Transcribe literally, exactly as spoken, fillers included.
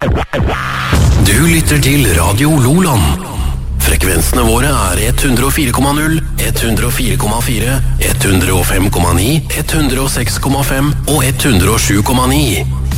Du lytter til Radio Loland. Frekvensene våre er ett hundre fire komma null, ett hundre fire komma fire, ett hundre fem komma ni, ett hundre seks komma fem og ett hundre sju komma ni.